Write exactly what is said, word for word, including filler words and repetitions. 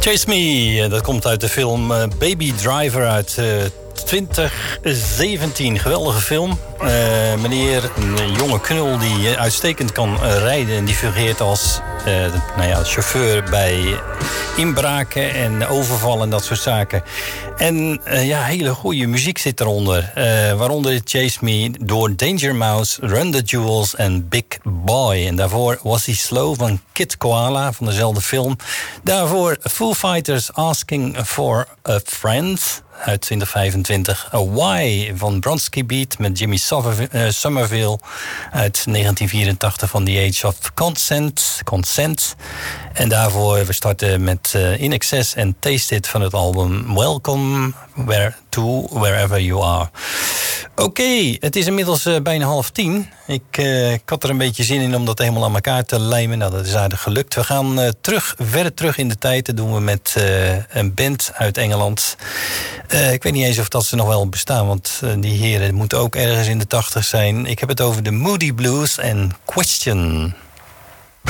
Chase Me, dat komt uit de film Baby Driver uit uh, twintig zeventien. Geweldige film. Uh, meneer, een jonge knul die uitstekend kan uh, rijden en die fungeert als uh, nou ja, chauffeur bij inbraken en overvallen en dat soort zaken. En uh, ja, hele goede muziek zit eronder. Uh, waaronder Chase Me door Danger Mouse, Run the Jewels en Big Boy. En daarvoor Was He Slow van Kid Koala van dezelfde film. Daarvoor Foo Fighters Asking for a Friend uit twintig vijfentwintig. A Why van Bronski Beat met Jimmy Somerville uit negentien vierentachtig van The Age of Consent. Consent. En daarvoor we starten met uh, In Excess en Taste It van het album Welcome Where to Wherever You Are. Oké, okay, het is inmiddels uh, bijna half tien. Ik, uh, ik had er een beetje zin in om dat helemaal aan elkaar te lijmen. Nou, dat is aardig gelukt. We gaan uh, terug, verder terug in de tijd. Dat doen we met uh, een band uit Engeland. Uh, ik weet niet eens of dat ze nog wel bestaan, want uh, die heren moeten ook ergens in de tachtig zijn. Ik heb het over de Moody Blues en Question.